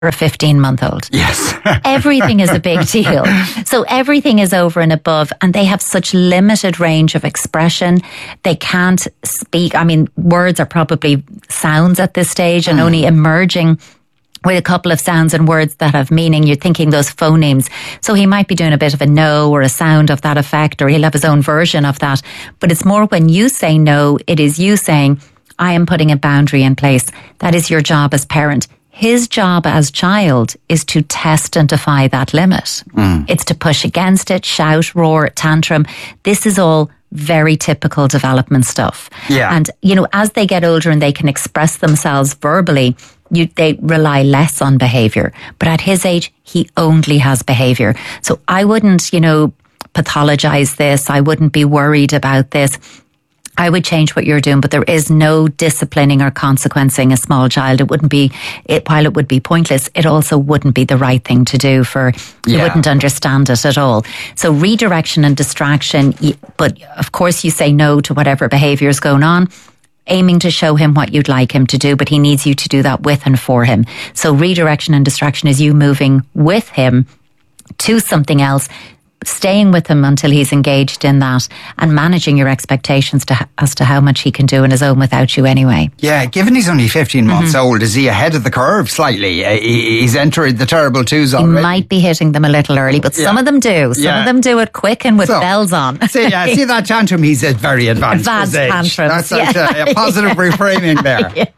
a 15-month-old. Yes. Everything is a big deal. So everything is over and above, and they have such limited range of expression. They can't speak. I mean, words are probably sounds at this stage and only emerging with a couple of sounds and words that have meaning. You're thinking those phonemes. So he might be doing a bit of a no or a sound of that effect, or he'll have his own version of that. But it's more when you say no, it is you saying, I am putting a boundary in place. That is your job as parent. His job as child is to test and defy that limit. It's to push against it, shout, roar, tantrum. This is all very typical development stuff. Yeah. And, you know, as they get older and they can express themselves verbally, they rely less on behavior. But at his age, he only has behavior. So I wouldn't, you know, pathologize this. I wouldn't be worried about this. I would change what you're doing, but there is no disciplining or consequencing a small child. It wouldn't be, while it would be pointless, it also wouldn't be the right thing to do you wouldn't understand it at all. So redirection and distraction, but of course you say no to whatever behaviour is going on, aiming to show him what you'd like him to do, but he needs you to do that with and for him. So redirection and distraction is you moving with him to something else, staying with him until he's engaged in that, and managing your expectations as to how much he can do on his own without you anyway. Yeah, given he's only 15 months old, is he ahead of the curve slightly? He's entered the terrible twos already. He might be hitting them a little early, but some of them do. Some of them do it quick and with bells on. See that tantrum, he's at very advanced tantrums. That's a positive reframing there.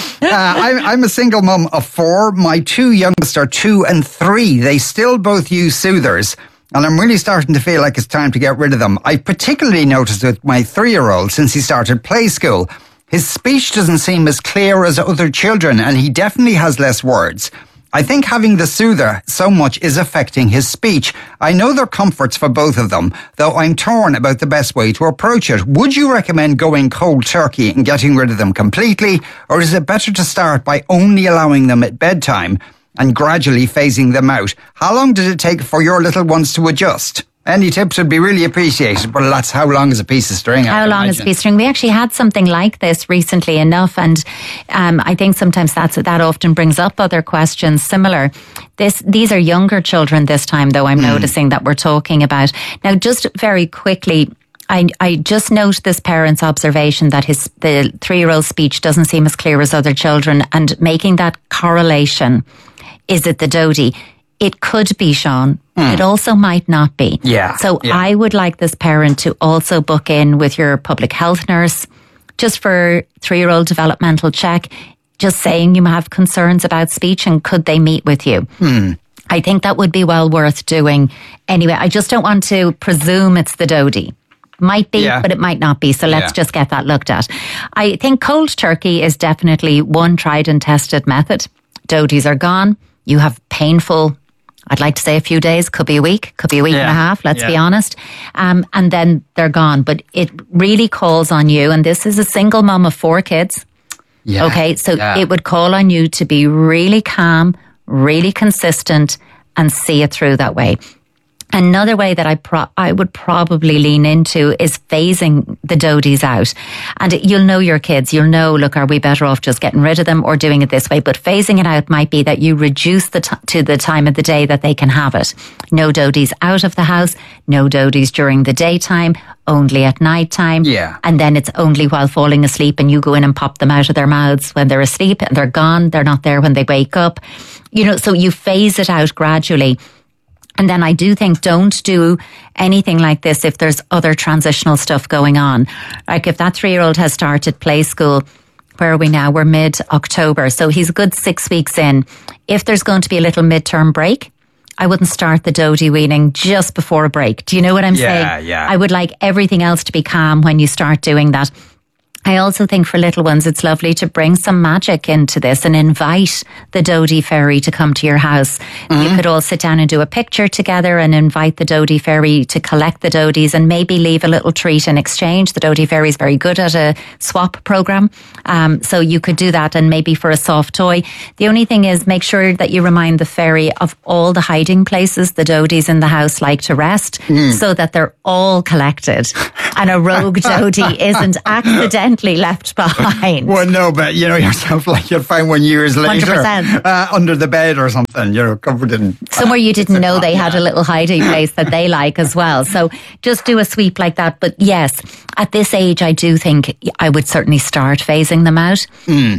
I'm a single mum of 4. My 2 youngest are 2 and 3. They still both use soothers, and I'm really starting to feel like it's time to get rid of them. I particularly noticed with my 3-year-old since he started play school. His speech doesn't seem as clear as other children, and he definitely has less words. I think having the soother so much is affecting his speech. I know there are comforts for both of them, though I'm torn about the best way to approach it. Would you recommend going cold turkey and getting rid of them completely, or is it better to start by only allowing them at bedtime and gradually phasing them out? How long did it take for your little ones to adjust? Any tips would be really appreciated, but that's how long is a piece of string? How long is a piece of string? We actually had something like this recently enough, and I think sometimes that often brings up other questions similar. These are younger children this time, though, I'm noticing that we're talking about. Now, just very quickly, I just note this parent's observation that the 3-year-old's speech doesn't seem as clear as other children, and making that correlation. Is it the dodie? It could be, Sean. It also might not be. So I would like this parent to also book in with your public health nurse just for 3-year-old developmental check, just saying you have concerns about speech and could they meet with you. I think that would be well worth doing. Anyway, I just don't want to presume it's the dodie. Might be, but it might not be. So let's just get that looked at. I think cold turkey is definitely one tried and tested method. Dodies are gone. You have painful, I'd like to say a few days, could be a week and a half, let's be honest. And then they're gone. But it really calls on you, and this is a single mum of 4 kids. Okay, so it would call on you to be really calm, really consistent, and see it through that way. Another way that I would probably lean into is phasing the dodies out. And you'll know your kids. You'll know, look, are we better off just getting rid of them or doing it this way? But phasing it out might be that you reduce to the time of the day that they can have it. No dodies out of the house, no dodies during the daytime, only at night time. And then it's only while falling asleep, and you go in and pop them out of their mouths when they're asleep, and they're gone. They're not there when they wake up. You know, so you phase it out gradually. And then I do think don't do anything like this if there's other transitional stuff going on. Like if that 3-year-old has started play school, where are we now? We're mid-October. So he's a good 6 weeks in. If there's going to be a little midterm break, I wouldn't start the dodie weaning just before a break. Do you know what I'm saying? I would like everything else to be calm when you start doing that. I also think for little ones, it's lovely to bring some magic into this and invite the Dodie fairy to come to your house. You could all sit down and do a picture together and invite the Dodie fairy to collect the Dodies and maybe leave a little treat in exchange. The Dodie fairy is very good at a swap program. So you could do that, and maybe for a soft toy. The only thing is make sure that you remind the fairy of all the hiding places the Dodies in the house like to rest so that they're all collected and a rogue Dodie isn't accidentally left behind. Well, no, but you know yourself, like you'll find 1 year later 100%. Under the bed or something, you know, covered in somewhere you didn't know they had a little hiding place that they like as well. So just do a sweep like that. But yes, at this age, I do think I would certainly start phasing them out.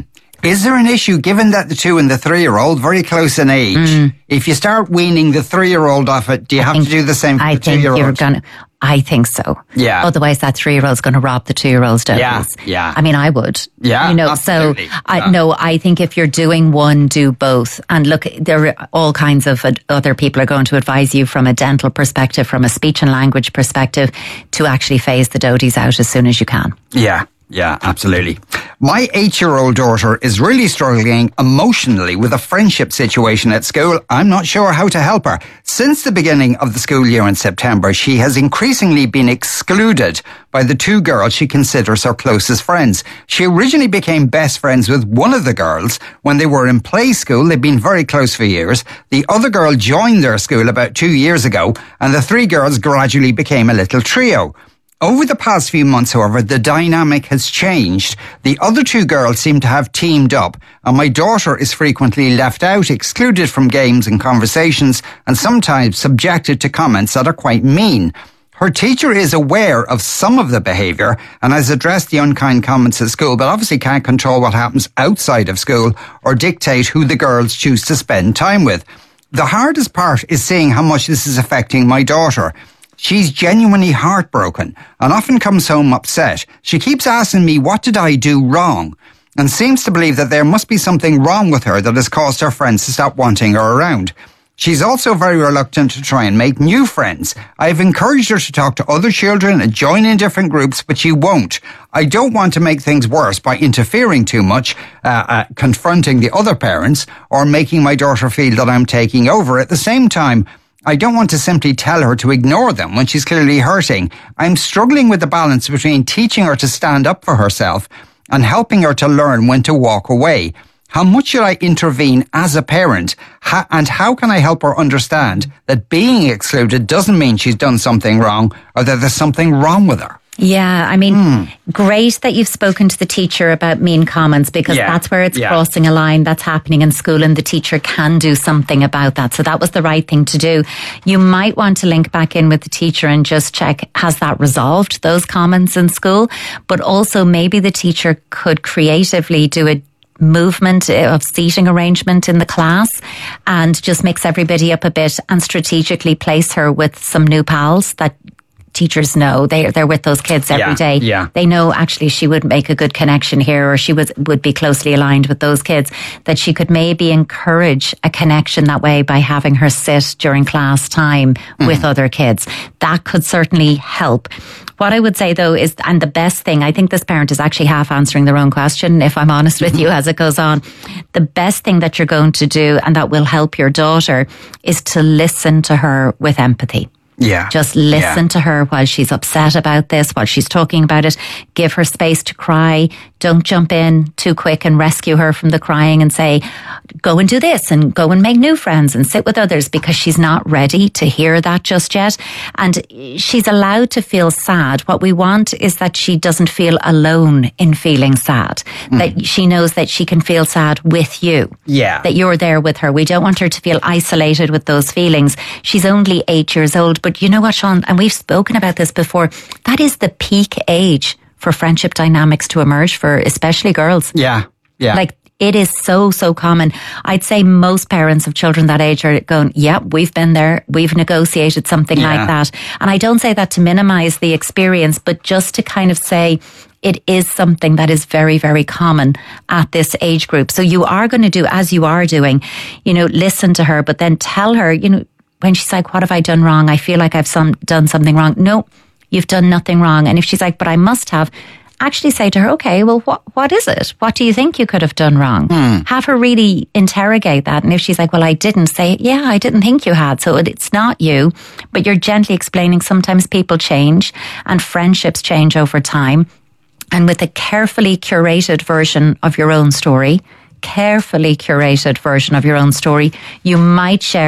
Is there an issue, given that the 2 and the 3-year-old very close in age? If you start weaning the 3-year-old off it, do you have to do the same for the 2-year-old? I think so. Yeah. Otherwise, that 3-year-old's going to rob the 2-year-old's donuts. Yeah. I mean, I would. Yeah. You know, absolutely. so I think if you're doing one, do both. And look, there are all kinds of other people are going to advise you from a dental perspective, from a speech and language perspective, to actually phase the doties out as soon as you can. Yeah, absolutely. My 8-year-old daughter is really struggling emotionally with a friendship situation at school. I'm not sure how to help her. Since the beginning of the school year in September, she has increasingly been excluded by the 2 girls she considers her closest friends. She originally became best friends with one of the girls when they were in play school. They've been very close for years. The other girl joined their school about 2 years ago, and the 3 girls gradually became a little trio. Over the past few months, however, the dynamic has changed. The other 2 girls seem to have teamed up, and my daughter is frequently left out, excluded from games and conversations, and sometimes subjected to comments that are quite mean. Her teacher is aware of some of the behaviour and has addressed the unkind comments at school, but obviously can't control what happens outside of school or dictate who the girls choose to spend time with. The hardest part is seeing how much this is affecting my daughter. She's genuinely heartbroken and often comes home upset. She keeps asking me, what did I do wrong? And seems to believe that there must be something wrong with her that has caused her friends to stop wanting her around. She's also very reluctant to try and make new friends. I've encouraged her to talk to other children and join in different groups, but she won't. I don't want to make things worse by interfering too much, confronting the other parents, or making my daughter feel that I'm taking over. At the same time, I don't want to simply tell her to ignore them when she's clearly hurting. I'm struggling with the balance between teaching her to stand up for herself and helping her to learn when to walk away. How much should I intervene as a parent? And how can I help her understand that being excluded doesn't mean she's done something wrong or that there's something wrong with her? Yeah, I mean, great that you've spoken to the teacher about mean comments, because that's where it's crossing a line. That's happening in school, and the teacher can do something about that. So that was the right thing to do. You might want to link back in with the teacher and just check, has that resolved, those comments in school? But also maybe the teacher could creatively do a movement of seating arrangement in the class and just mix everybody up a bit and strategically place her with some new pals that teachers know they're with those kids every day. Yeah. They know actually she would make a good connection here, or she would be closely aligned with those kids, that she could maybe encourage a connection that way by having her sit during class time with other kids. That could certainly help. What I would say though is, and the best thing, I think this parent is actually half answering their own question, if I'm honest with you, as it goes on. The best thing that you're going to do, and that will help your daughter, is to listen to her with empathy. Yeah. Just listen to her while she's upset about this, while she's talking about it. Give her space to cry. Don't jump in too quick and rescue her from the crying and say, go and do this and go and make new friends and sit with others, because she's not ready to hear that just yet. And she's allowed to feel sad. What we want is that she doesn't feel alone in feeling sad, that she knows that she can feel sad with you. Yeah. That you're there with her. We don't want her to feel isolated with those feelings. She's only 8 years old, but you know what, Sean, and we've spoken about this before, that is the peak age for friendship dynamics to emerge for especially girls. Yeah. Like, it is so common. I'd say most parents of children that age are going, we've been there. We've negotiated something like that. And I don't say that to minimize the experience, but just to kind of say it is something that is very, very common at this age group. So you are going to do, as you are doing, listen to her, but then tell her, when she's like, what have I done wrong? I feel like I've done something wrong. No, you've done nothing wrong. And if she's like, but I must have, actually say to her, okay, well, what is it? What do you think you could have done wrong? Have her really interrogate that. And if she's like, well, I didn't, say, I didn't think you had. So it's not you, but you're gently explaining sometimes people change and friendships change over time. And with a carefully curated version of your own story, you might share,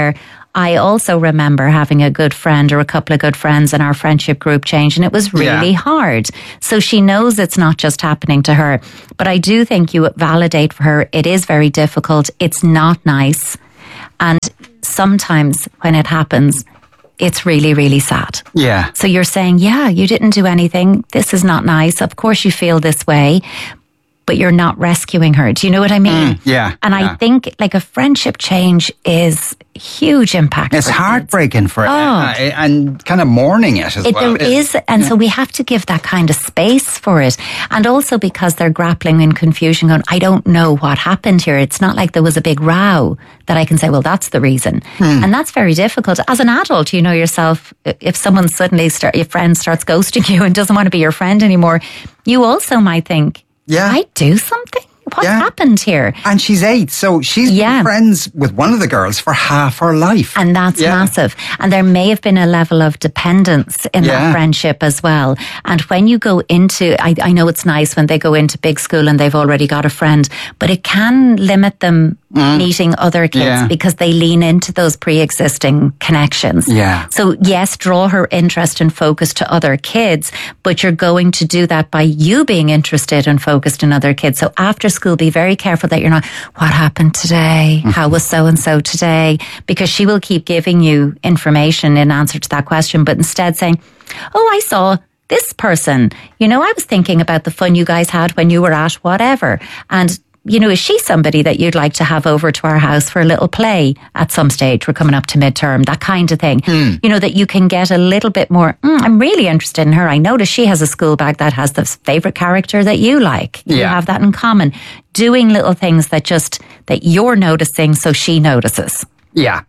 I also remember having a good friend or a couple of good friends in our friendship group change, and it was really hard. So she knows it's not just happening to her. But I do think you validate for her, it is very difficult. It's not nice. And sometimes when it happens, it's really, really sad. Yeah. So you're saying, yeah, you didn't do anything. This is not nice. Of course you feel this way, but you're not rescuing her. Do you know what I mean? Yeah. And I think like a friendship change is huge impact. It's heartbreaking for it and kind of mourning it as well. There is. And so we have to give that kind of space for it. And also because they're grappling in confusion going, I don't know what happened here. It's not like there was a big row that I can say, well, that's the reason. And that's very difficult. As an adult, you know yourself, if someone suddenly, your friend starts ghosting you and doesn't want to be your friend anymore, you also might think, I do something? What's happened here? And she's 8, so she's been friends with one of the girls for half her life. And that's massive. And there may have been a level of dependence in that friendship as well. And when you go into, I know it's nice when they go into big school and they've already got a friend, but it can limit them meeting other kids because they lean into those pre-existing connections. So yes, draw her interest and focus to other kids, but you're going to do that by you being interested and focused in other kids. So after school, be very careful that you're not, what happened today? How was so-and-so today? Because she will keep giving you information in answer to that question, but instead saying, oh, I saw this person. You know, I was thinking about the fun you guys had when you were at whatever. And you know, is she somebody that you'd like to have over to our house for a little play at some stage? We're coming up to midterm, that kind of thing. You know, that you can get a little bit more, I'm really interested in her. I notice she has a school bag that has the favourite character that you like. You have that in common. Doing little things that you're noticing so she notices. Yeah.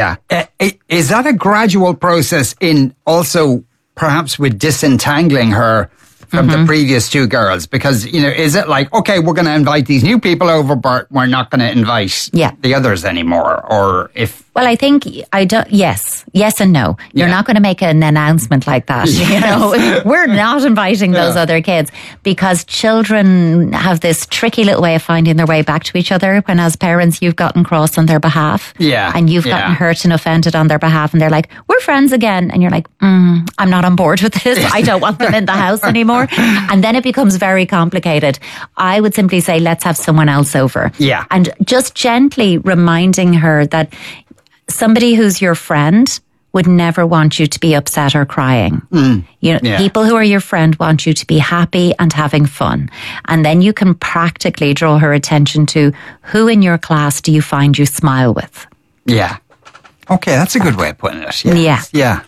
Is that a gradual process in also perhaps with disentangling her from the previous 2 girls? Because, you know, is it like, okay, we're going to invite these new people over, but we're not going to invite the others anymore? Or if... Well, I think yes and no. You're not going to make an announcement like that. You know, we're not inviting those other kids, because children have this tricky little way of finding their way back to each other when as parents you've gotten cross on their behalf. And you've gotten hurt and offended on their behalf, and they're like, we're friends again. And you're like, I'm not on board with this. I don't want them in the house anymore. And then it becomes very complicated. I would simply say, let's have someone else over. And just gently reminding her that somebody who's your friend would never want you to be upset or crying. You know, people who are your friend want you to be happy and having fun. And then you can practically draw her attention to who in your class do you find you smile with. Okay, that's a good way of putting it.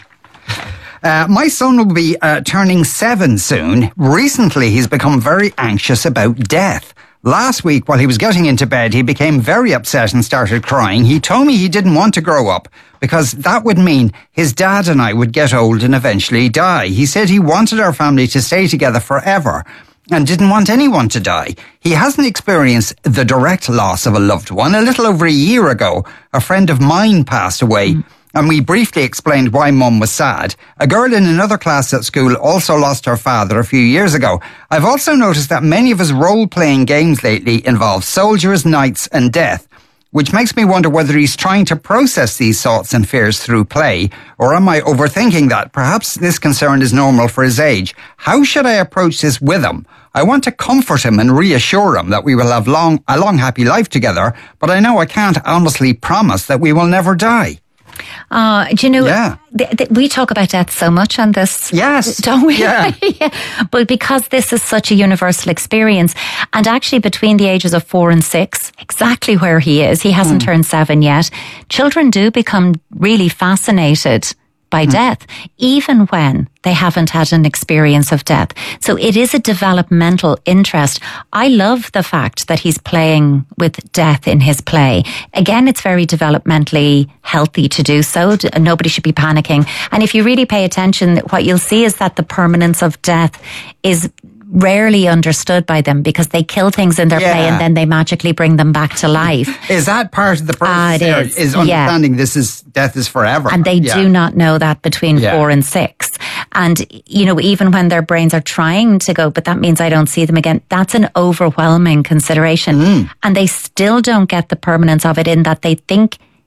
My son will be turning 7 soon. Recently, he's become very anxious about death. Last week, while he was getting into bed, he became very upset and started crying. He told me he didn't want to grow up because that would mean his dad and I would get old and eventually die. He said he wanted our family to stay together forever and didn't want anyone to die. He hasn't experienced the direct loss of a loved one. A little over a year ago, a friend of mine passed away. And we briefly explained why Mum was sad. A girl in another class at school also lost her father a few years ago. I've also noticed that many of his role-playing games lately involve soldiers, knights and death, which makes me wonder whether he's trying to process these thoughts and fears through play, or am I overthinking that? Perhaps this concern is normal for his age. How should I approach this with him? I want to comfort him and reassure him that we will have a long, happy life together, but I know I can't honestly promise that we will never die. Do you know, we talk about death so much on this, don't we? But because this is such a universal experience, and actually between the ages of 4 and 6, exactly where he is, he hasn't turned 7 yet, children do become really fascinated by death, even when they haven't had an experience of death. So it is a developmental interest. I love the fact that he's playing with death in his play. Again, it's very developmentally healthy to do so. Nobody should be panicking. And if you really pay attention, what you'll see is that the permanence of death is rarely understood by them, because they kill things in their play and then they magically bring them back to life. Is that part of the process? Is understanding death is forever. And they do not know that between 4 and 6. And, you know, even when their brains are trying to go, but that means I don't see them again, that's an overwhelming consideration. And they still don't get the permanence of it, in that they think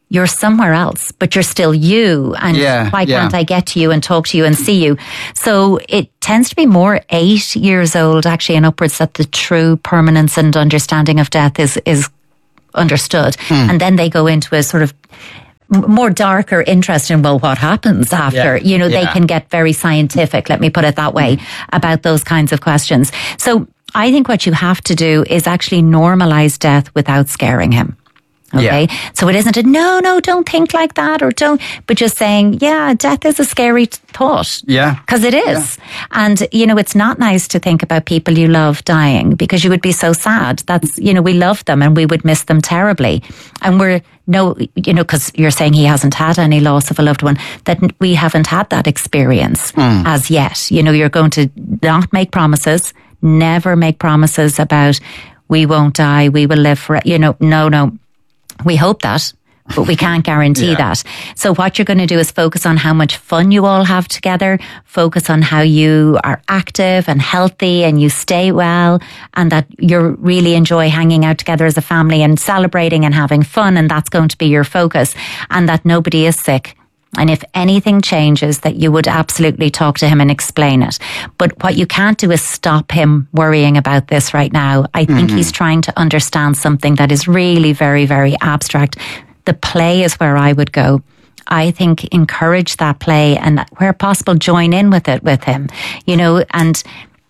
you're somewhere else, but you're still you. And why can't I get to you and talk to you and see you? So it tends to be more 8 years old, actually, and upwards, that the true permanence and understanding of death is understood. And then they go into a sort of more darker interest in, well, what happens after? They can get very scientific, let me put it that way, about those kinds of questions. So I think what you have to do is actually normalize death without scaring him. Okay. Yeah. So it isn't no, don't think like that, or don't, but just saying, death is a scary thought. Yeah. Because it is. Yeah. And, it's not nice to think about people you love dying, because you would be so sad. That's, we love them and we would miss them terribly. And because you're saying he hasn't had any loss of a loved one, that we haven't had that experience as yet. You're going to not make promises, never make promises about we won't die, we will live for, no. We hope that, but we can't guarantee that. So what you're going to do is focus on how much fun you all have together, focus on how you are active and healthy and you stay well, and that you really enjoy hanging out together as a family and celebrating and having fun, and that's going to be your focus, and that nobody is sick. And if anything changes, that you would absolutely talk to him and explain it. But what you can't do is stop him worrying about this right now. I think he's trying to understand something that is really very, very abstract. The play is where I would go. I think encourage that play, and where possible, join in with it with him, and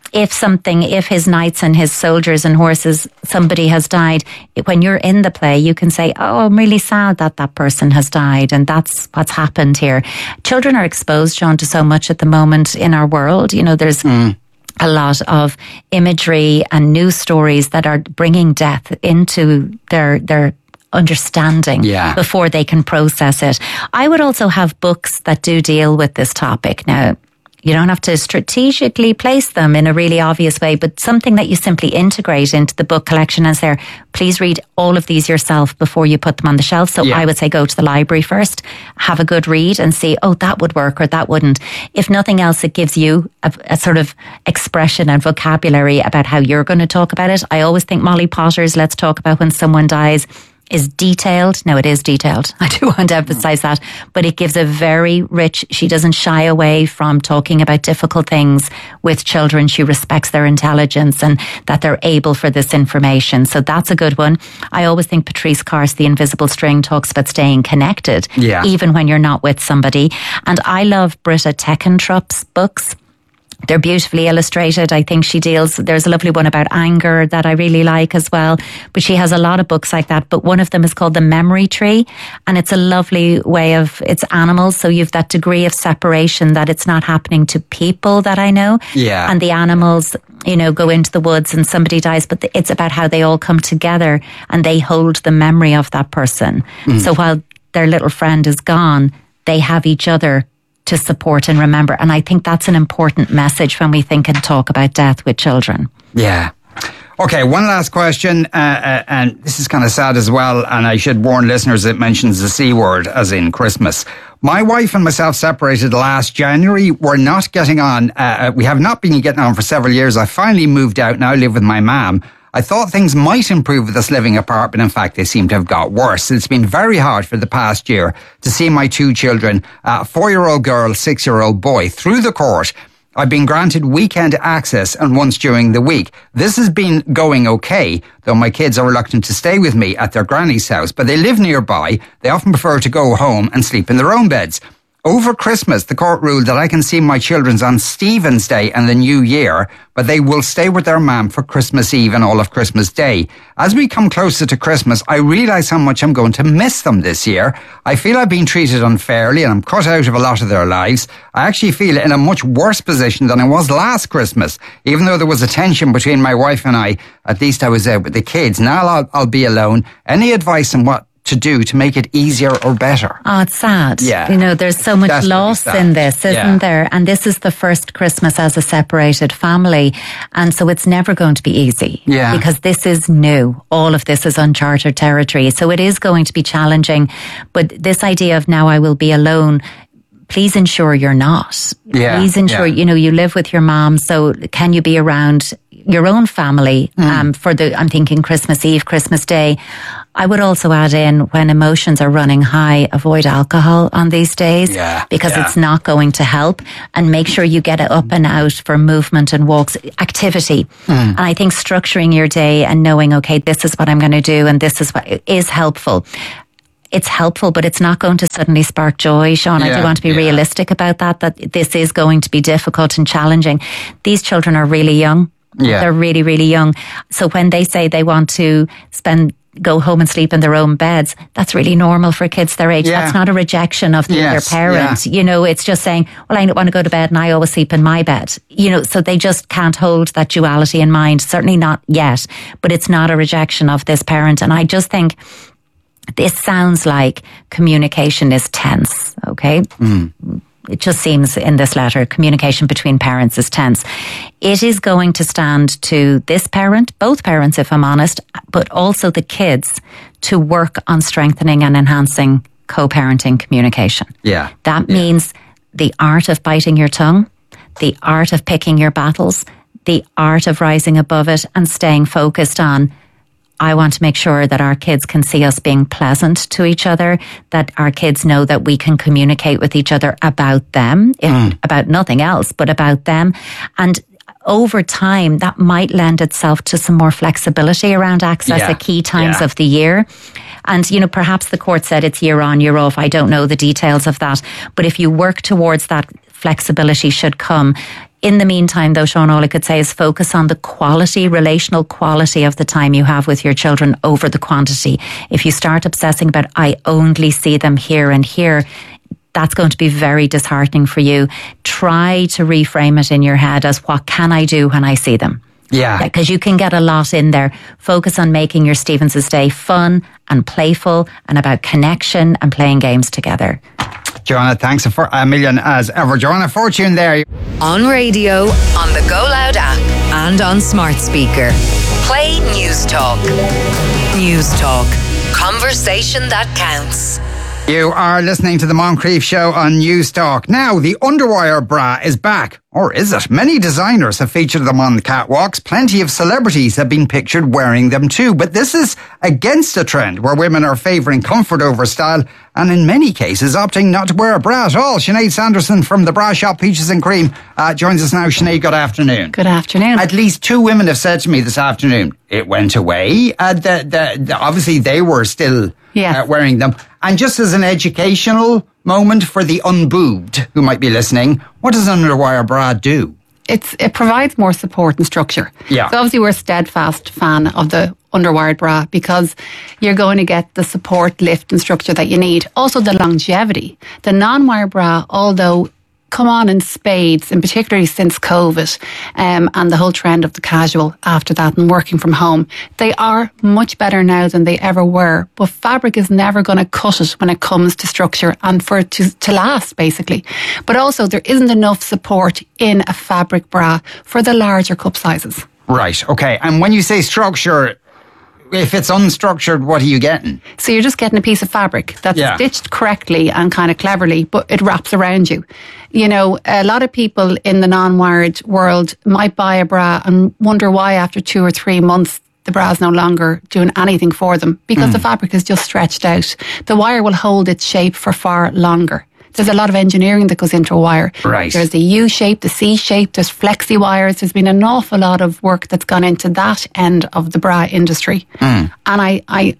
if his knights and his soldiers and horses, somebody has died, when you're in the play, you can say, oh, I'm really sad that person has died, and that's what's happened here. Children are exposed, John, to so much at the moment in our world. There's a lot of imagery and news stories that are bringing death into their understanding before they can process it. I would also have books that do deal with this topic. Now, you don't have to strategically place them in a really obvious way, but something that you simply integrate into the book collection and say, please read all of these yourself before you put them on the shelf. So I would say go to the library first, have a good read and see, oh, that would work or that wouldn't. If nothing else, it gives you a sort of expression and vocabulary about how you're going to talk about it. I always think Molly Potter's Let's Talk About When Someone Dies is detailed. Now, it is detailed. I do want to emphasize that, but it gives a very rich, she doesn't shy away from talking about difficult things with children. She respects their intelligence and that they're able for this information. So that's a good one. I always think Patrice Carse, The Invisible String, talks about staying connected, even when you're not with somebody. And I love Britta Teckentrop's books. They're beautifully illustrated. I think there's a lovely one about anger that I really like as well. But she has a lot of books like that. But one of them is called The Memory Tree. And it's a lovely way it's animals. So you've that degree of separation that it's not happening to people that I know. Yeah. And the animals, go into the woods and somebody dies. But it's about how they all come together and they hold the memory of that person. So while their little friend is gone, they have each other to support and remember. And I think that's an important message when we think and talk about death with children. Yeah. Okay, one last question, and this is kind of sad as well, and I should warn listeners it mentions the C word, as in Christmas. My wife and myself separated last January. We're not getting on. We have not been getting on for several years. I finally moved out, now I live with my mum. I thought things might improve with us living apart, but in fact they seem to have got worse. It's been very hard for the past year to see my two children, a 4-year-old girl, 6-year-old boy, through the court. I've been granted weekend access and once during the week. This has been going okay, though my kids are reluctant to stay with me at their granny's house, but they live nearby. They often prefer to go home and sleep in their own beds. Over Christmas, the court ruled that I can see my children on Stephen's Day and the New Year, but they will stay with their mum for Christmas Eve and all of Christmas Day. As we come closer to Christmas, I realise how much I'm going to miss them this year. I feel I've been treated unfairly and I'm cut out of a lot of their lives. I actually feel in a much worse position than I was last Christmas. Even though there was a tension between my wife and I, at least I was out with the kids. Now I'll be alone. Any advice on what to do to make it easier or better? Oh, it's sad. Yeah. There's so much loss in this, isn't there? And this is the first Christmas as a separated family. And so it's never going to be easy. Yeah. Because this is new. All of this is uncharted territory. So it is going to be challenging. But this idea of now I will be alone, please ensure you're not. Yeah. Please ensure, you live with your mom. So can you be around your own family for I'm thinking Christmas Eve, Christmas Day? I would also add in, when emotions are running high, avoid alcohol on these days, because it's not going to help, and make sure you get it up and out for movement and walks, activity. And I think structuring your day and knowing, okay, this is what I'm going to do and this is what is helpful. It's helpful, but it's not going to suddenly spark joy, Sean. I do want to be realistic about that this is going to be difficult and challenging. These children are really young. They're really, really young. So when they say they want to go home and sleep in their own beds, that's really normal for kids their age. That's not a rejection of the other parent. You know, it's just saying, well, I want to go to bed and I always sleep in my bed. You know, so they just can't hold that duality in mind. Certainly not yet, but it's not a rejection of this parent. And I just think this sounds like communication is tense, okay? It just seems in this letter, communication between parents is tense. It is going to stand to this parent, both parents, if I'm honest, but also the kids, to work on strengthening and enhancing co-parenting communication. That means the art of biting your tongue, the art of picking your battles, the art of rising above it and staying focused on, I want to make sure that our kids can see us being pleasant to each other, that our kids know that we can communicate with each other about them, about nothing else, but about them. And over time, that might lend itself to some more flexibility around access at key times of the year. And, you know, perhaps the court said it's year on, year off. I don't know the details of that. But if you work towards that, flexibility should come. In the meantime, though, Sean, all I could say is focus on the quality, relational quality of the time you have with your children over the quantity. If you start obsessing about, I only see them here and here, that's going to be very disheartening for you. Try to reframe it in your head as, what can I do when I see them? Because you can get a lot in there. Focus on making your Stevens' Day fun and playful and about connection and playing games together. Joanna, thanks a million as ever. Joanna Fortune there. On radio, on the Go Loud app and on smart speaker. Play News Talk. News Talk. Conversation that counts. You are listening to the Moncrief Show on News Talk. Now, the underwire bra is back. Or is it? Many designers have featured them on the catwalks. Plenty of celebrities have been pictured wearing them too. But this is against a trend where women are favouring comfort over style and in many cases opting not to wear a bra at all. Sinead Sanderson from the bra shop Peaches and Cream joins us now. Sinead, good afternoon. Good afternoon. At least two women have said to me this afternoon, it went away. Obviously, they were still wearing them. And just as an educational moment for the unboobed who might be listening, what does an underwire bra do? It provides more support and structure. So obviously we're a steadfast fan of the underwired bra because you're going to get the support, lift and structure that you need. Also the longevity. The non-wire bra, although come on in spades, and particularly since COVID and the whole trend of the casual after that and working from home, they are much better now than they ever were. But fabric is never going to cut it when it comes to structure and for it to last, basically. But also there isn't enough support in a fabric bra for the larger cup sizes. Right, okay. And when you say structure, if it's unstructured, what are you getting? So you're just getting a piece of fabric that's stitched correctly and kind of cleverly, but it wraps around you. You know, a lot of people in the non-wired world might buy a bra and wonder why after 2 or 3 months the bra is no longer doing anything for them because the fabric is just stretched out. The wire will hold its shape for far longer. There's a lot of engineering that goes into a wire. Right. There's the U shape, the C shape, there's flexi wires. There's been an awful lot of work that's gone into that end of the bra industry. And I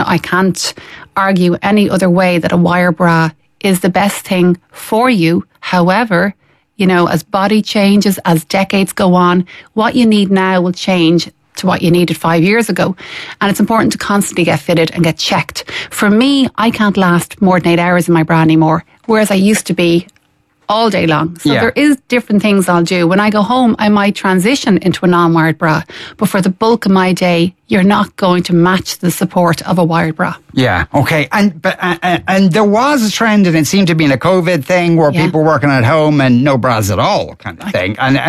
can't argue any other way that a wire bra is the best thing for you. However, you know, as body changes, as decades go on, what you need now will change to what you needed 5 years ago. And it's important to constantly get fitted and get checked. For me, I can't last more than 8 hours in my bra anymore, whereas I used to be all day long. So there is different things I'll do. When I go home, I might transition into a non-wired bra. But for the bulk of my day, you're not going to match the support of a wired bra. Yeah, okay. And there was a trend, and it seemed to be in a COVID thing where people working at home and no bras at all kind of thing. And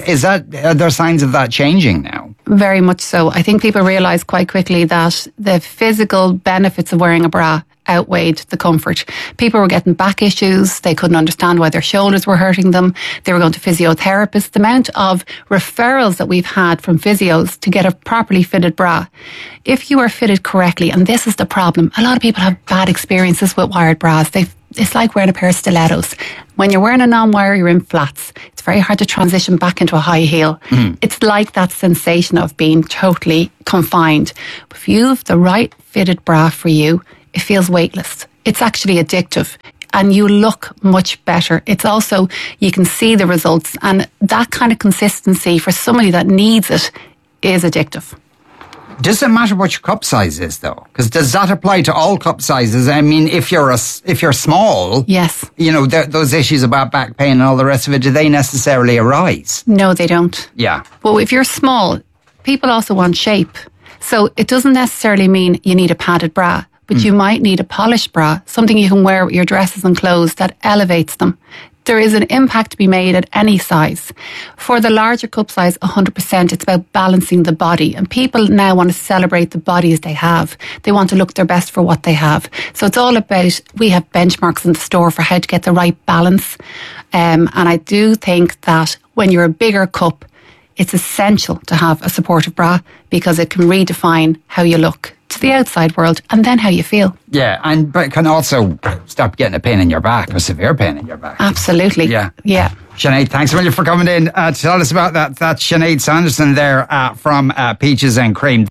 are there signs of that changing now? Very much so. I think people realise quite quickly that the physical benefits of wearing a bra outweighed the comfort. People were getting back issues. They couldn't understand why their shoulders were hurting them. They were going to physiotherapists. The amount of referrals that we've had from physios to get a properly fitted bra. If you are fitted correctly, and this is the problem, a lot of people have bad experiences with wired bras. It's like wearing a pair of stilettos. When you're wearing a non-wire, you're in flats. It's very hard to transition back into a high heel. It's like that sensation of being totally confined. But if you have the right fitted bra for you, it feels weightless. It's actually addictive. And you look much better. It's also, you can see the results. And that kind of consistency for somebody that needs it is addictive. Does it matter what your cup size is, though? Because does that apply to all cup sizes? I mean, if you're small, yes, you know, those issues about back pain and all the rest of it, do they necessarily arise? No, they don't. Yeah. Well, if you're small, people also want shape. So it doesn't necessarily mean you need a padded bra, but you might need a polished bra, something you can wear with your dresses and clothes that elevates them. There is an impact to be made at any size. For the larger cup size, 100%, it's about balancing the body. And people now want to celebrate the bodies they have. They want to look their best for what they have. So it's all about, we have benchmarks in the store for how to get the right balance. And I do think that when you're a bigger cup, it's essential to have a supportive bra because it can redefine how you look to the outside world and then how you feel. Yeah, but it can also stop getting a pain in your back, a severe pain in your back. Absolutely. Yeah. Sinead, thanks a million for coming in to tell us about that. That's Sinead Sanderson there from Peaches and Cream.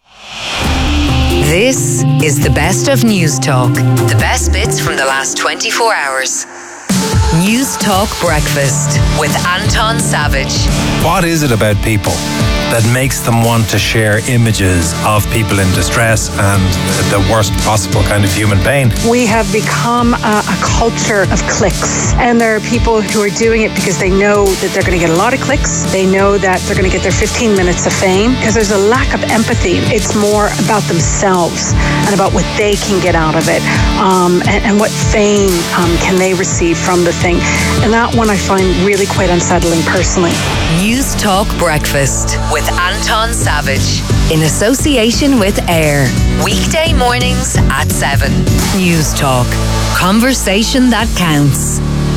This is the best of News Talk. The best bits from the last 24 hours. News Talk Breakfast with Anton Savage. What is it about people that makes them want to share images of people in distress and the worst possible kind of human pain? We have become a culture of clicks, and there are people who are doing it because they know that they're going to get a lot of clicks. They know that they're going to get their 15 minutes of fame because there's a lack of empathy. It's more about themselves and about what they can get out of it, and what fame can they receive from the thing. And that one I find really quite unsettling personally. News Talk Breakfast with Anton Savage in association with AIR. Weekday mornings at 7. News Talk. Conversation that counts.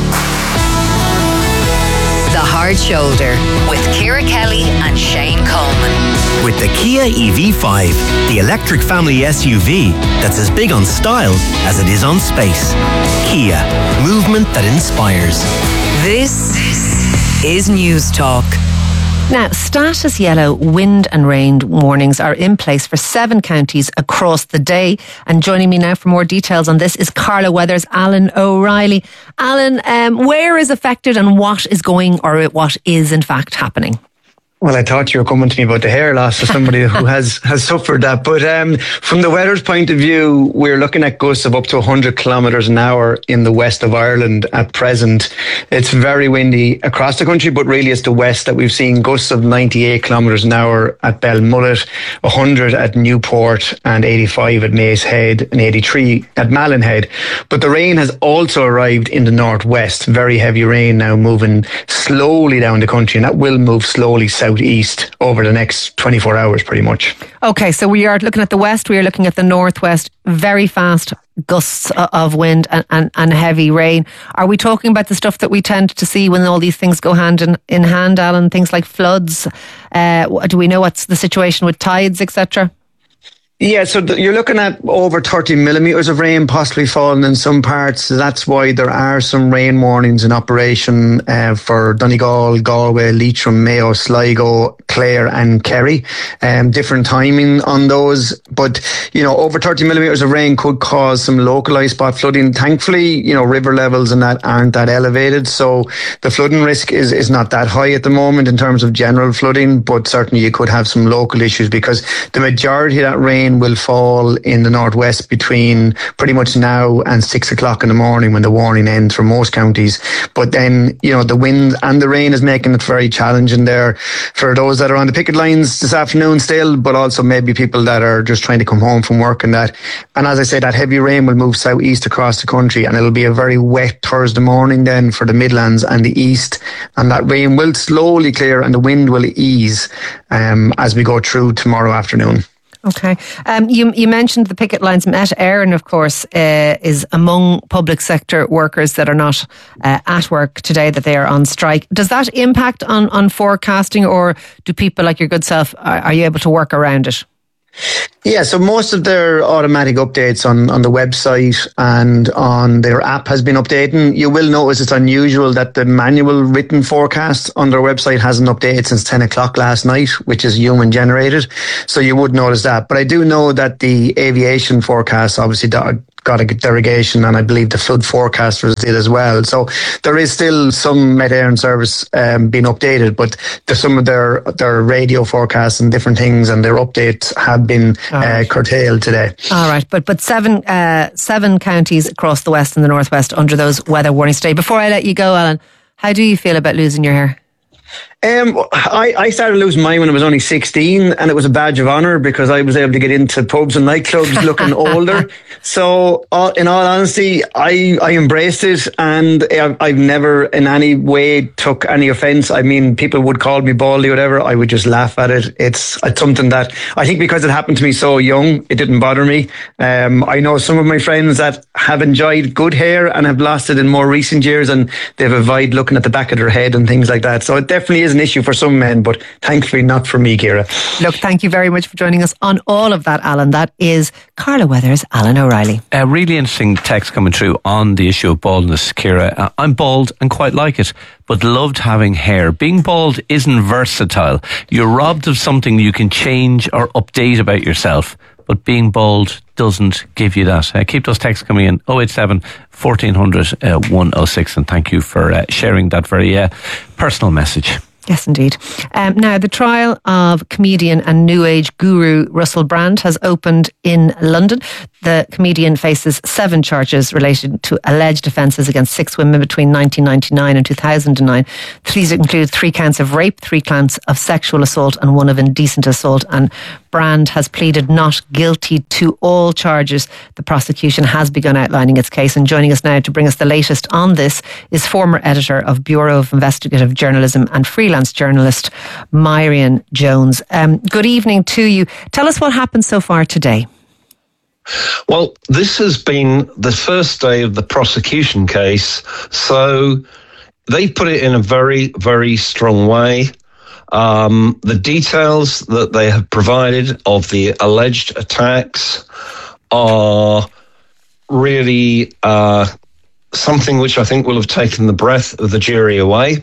The Hard Shoulder with Ciara Kelly and Shane Coleman. With the Kia EV5, the electric family SUV that's as big on style as it is on space. Kia, movement that inspires. This is News Talk. Now, status yellow wind and rain warnings are in place for 7 counties across the day. And joining me now for more details on this is Carla Weathers, Alan O'Reilly. Alan, where is affected and what is going, or what is in fact happening? Well, I thought you were coming to me about the hair loss of somebody who has suffered that. But from the weather's point of view, we're looking at gusts of up to 100 kilometres an hour in the west of Ireland at present. It's very windy across the country, but really it's the west that we've seen gusts of 98 kilometres an hour at Belmullet, 100 at Newport, and 85 at Mace Head, and 83 at Malin Head. But the rain has also arrived in the northwest. Very heavy rain now moving slowly down the country, and that will move slowly southeast over the next 24 hours pretty much. Okay, so we are looking at the west, we are looking at the northwest, very fast gusts of wind and heavy rain. Are we talking about the stuff that we tend to see when all these things go hand in hand, Alan? Things like floods? Do we know what's the situation with tides, etc.? Yeah, so you're looking at over 30 millimetres of rain possibly falling in some parts. So that's why there are some rain warnings in operation for Donegal, Galway, Leitrim, Mayo, Sligo, Clare and Kerry. Different timing on those. But, over 30 millimetres of rain could cause some localised spot flooding. Thankfully, river levels and that aren't that elevated. So the flooding risk is not that high at the moment in terms of general flooding. But certainly you could have some local issues because the majority of that rain will fall in the northwest between pretty much now and 6 o'clock in the morning when the warning ends for most counties. But then, the wind and the rain is making it very challenging there for those that are on the picket lines this afternoon still, but also maybe people that are just trying to come home from work and that. And as I say, that heavy rain will move southeast across the country, and it'll be a very wet Thursday morning then for the Midlands and the East. And that rain will slowly clear and the wind will ease as we go through tomorrow afternoon. Okay. You mentioned the picket lines. Met Éireann, of course, is among public sector workers that are not at work today, that they are on strike. Does that impact on forecasting, or do people like your good self, are you able to work around it? Yeah, so most of their automatic updates on the website and on their app has been updating. You will notice it's unusual that the manual written forecast on their website hasn't updated since 10 o'clock last night, which is human generated. So you would notice that. But I do know that the aviation forecast obviously got a derogation, and I believe the flood forecasters did as well. So there is still some Met Éireann service being updated, but some of their radio forecasts and different things and their updates have been curtailed today. All right, but seven counties across the west and the northwest under those weather warnings today. Before I let you go, Alan, how do you feel about losing your hair? I started losing mine when I was only 16, and it was a badge of honour because I was able to get into pubs and nightclubs looking older. So, in all honesty, I embraced it, and I've never in any way took any offence. I mean, people would call me baldy, whatever. I would just laugh at it. It's something that I think because it happened to me so young, it didn't bother me. I know some of my friends that have enjoyed good hair and have lost it in more recent years, and they've avoided looking at the back of their head and things like that. So it definitely is an issue for some men, but thankfully not for me, Ciara. Look, thank you very much for joining us on all of that, Alan. That is Carla Weathers, Alan O'Reilly. A really interesting text coming through on the issue of baldness, Ciara. I'm bald and quite like it, but loved having hair. Being bald isn't versatile. You're robbed of something you can change or update about yourself, but being bald doesn't give you that. Keep those texts coming in, 087 1400 106, and thank you for sharing that very personal message. Yes, indeed. Now, the trial of comedian and New Age guru Russell Brand has opened in London. The comedian faces 7 charges related to alleged offences against 6 women between 1999 and 2009. These include 3 counts of rape, 3 counts of sexual assault, and 1 of indecent assault. And Brand has pleaded not guilty to all charges. The prosecution has begun outlining its case. And joining us now to bring us the latest on this is former editor of Bureau of Investigative Journalism and freelance journalist Myrian Jones. Good evening to you. Tell us what happened so far today. Well, this has been the first day of the prosecution case, so they put it in a very, very strong way. The details that they have provided of the alleged attacks are really something which I think will have taken the breath of the jury away.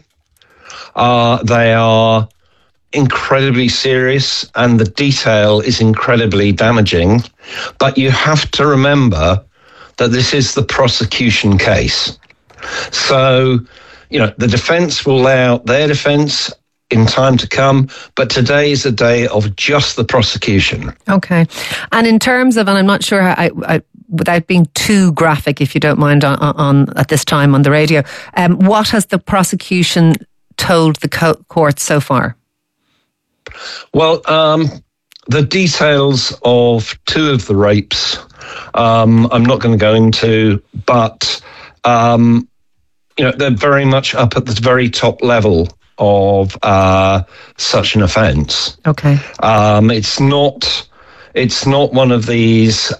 They are incredibly serious, and the detail is incredibly damaging. But you have to remember that this is the prosecution case. So, the defence will lay out their defence in time to come, but today is a day of just the prosecution. Okay. And in terms of, and I'm not sure I without being too graphic, if you don't mind, on at this time on the radio, what has the prosecution told the court so far? Well, the details of 2 of the rapes, I'm not going to go into, but, they're very much up at the very top level of such an offence. Okay. It's not one of these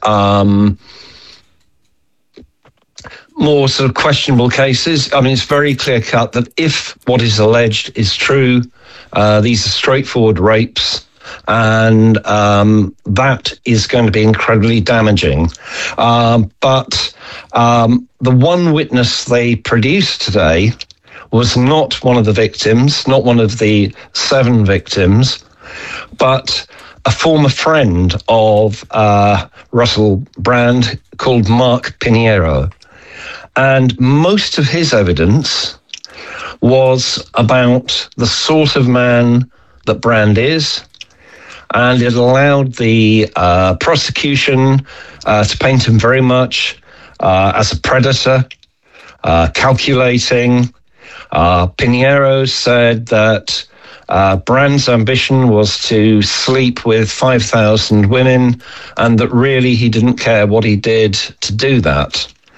more sort of questionable cases. I mean, it's very clear cut that if what is alleged is true, these are straightforward rapes, and that is going to be incredibly damaging. But the one witness they produced today was not one of the victims, not one of the 7 victims, but a former friend of Russell Brand called Mark Pinheiro. And most of his evidence was about the sort of man that Brand is, and it allowed the prosecution to paint him very much as a predator, calculating. Pinheiro said that Brand's ambition was to sleep with 5,000 women, and that really he didn't care what he did to do that.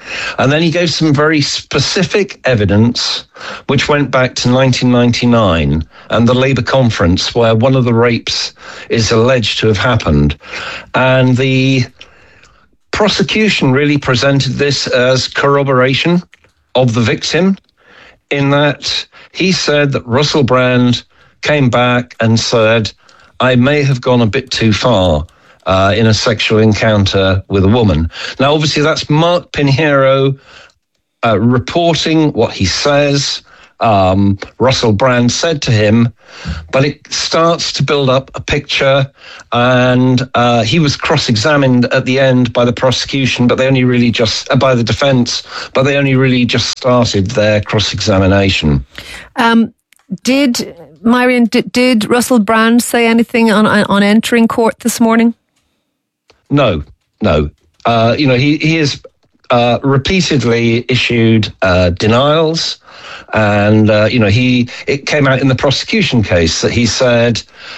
And then he gave some very specific evidence, which went back to 1999 and the Labour conference, where one of the rapes is alleged to have happened. And the prosecution really presented this as corroboration of the victim, in that he said that Russell Brand came back and said, I may have gone a bit too far in a sexual encounter with a woman. Now, obviously, that's Mark Pinheiro reporting what he says. Russell Brand said to him, but it starts to build up a picture, and he was cross-examined at the end by the prosecution, but they only really just by the defence, but they only really just started their cross-examination. Did Russell Brand say anything on entering court this morning? No. He has repeatedly issued denials. And, it came out in the prosecution case that he said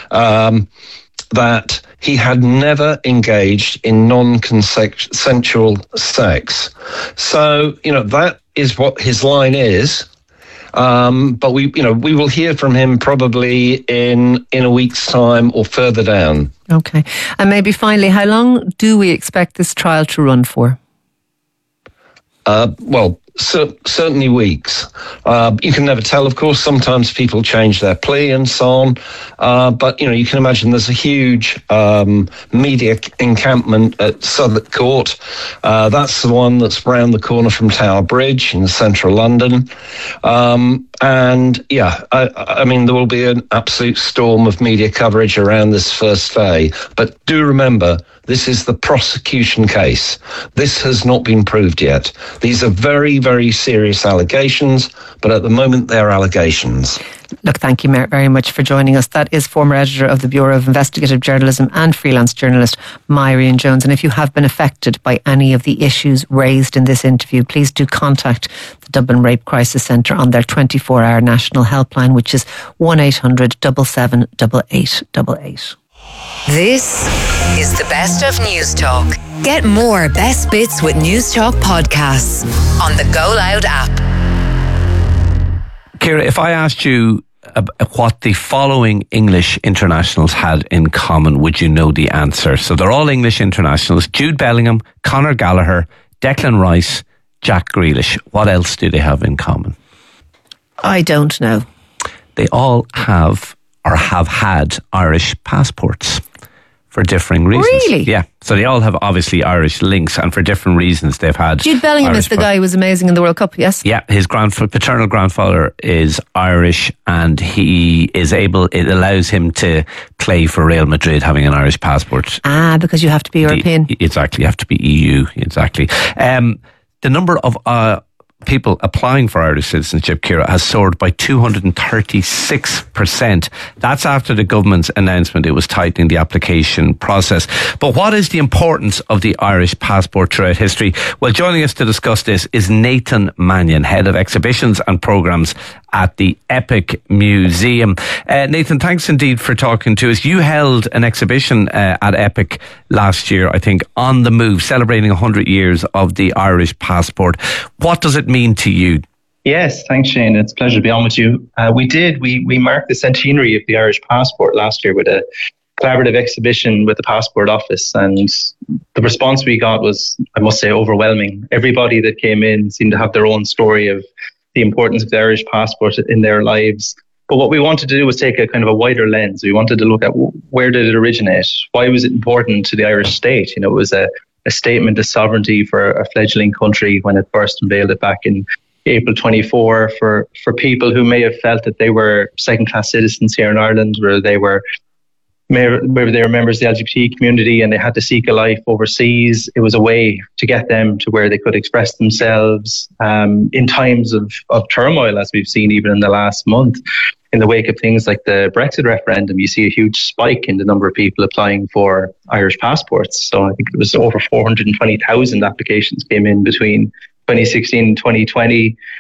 that he had never engaged in non-consensual sex. So, that is what his line is. But we will hear from him probably in a week's time or further down. Okay. And maybe finally, how long do we expect this trial to run for? Certainly weeks. You can never tell, of course. Sometimes people change their plea and so on. But, you can imagine there's a huge media encampment at Southwark Court. That's the one that's round the corner from Tower Bridge in central London. There will be an absolute storm of media coverage around this first day. But do remember, this is the prosecution case. This has not been proved yet. These are very, very serious allegations, but at the moment they're allegations. Look, thank you very much for joining us. That is former editor of the Bureau of Investigative Journalism and freelance journalist Myrian Jones. And if you have been affected by any of the issues raised in this interview, please do contact the Dublin Rape Crisis Centre on their 24-hour national helpline, which is 1-800-778888. This is the best of News Talk. Get more best bits with News Talk podcasts on the Go Loud app. Ciara, if I asked you what the following English internationals had in common, would you know the answer? So they're all English internationals: Jude Bellingham, Conor Gallagher, Declan Rice, Jack Grealish. What else do they have in common? I don't know. They all have or have had Irish passports for differing reasons. Really? Yeah. So they all have obviously Irish links, and for different reasons they've had. Jude Bellingham Irish is the guy who was amazing in the World Cup, yes? Yeah, his paternal grandfather is Irish, and it allows him to play for Real Madrid having an Irish passport. Ah, because you have to be European. Exactly, you have to be EU, exactly. The number of people applying for Irish citizenship, Ciara, has soared by 236%. That's after the government's announcement it was tightening the application process. But what is the importance of the Irish passport throughout history? Well, joining us to discuss this is Nathan Mannion, Head of Exhibitions and Programmes at the Epic Museum. Nathan, thanks indeed for talking to us. You held an exhibition at Epic last year, I think, On the Move, celebrating 100 years of the Irish passport. What does it mean to you? Yes, thanks, Shane. It's a pleasure to be on with you. We marked the centenary of the Irish passport last year with a collaborative exhibition with the Passport Office, and the response we got was, I must say, overwhelming. Everybody that came in seemed to have their own story of the importance of the Irish passport in their lives. But what we wanted to do was take a kind of a wider lens. We wanted to look at where did it originate? Why was it important to the Irish state? It was a statement of sovereignty for a fledgling country when it first unveiled it back in April 24 for people who may have felt that they were second-class citizens here in Ireland, where they were members of the LGBT community and they had to seek a life overseas. It was a way to get them to where they could express themselves in times of turmoil, as we've seen even in the last month. In the wake of things like the Brexit referendum, you see a huge spike in the number of people applying for Irish passports. So I think it was over 420,000 applications came in between 2016 and 2020.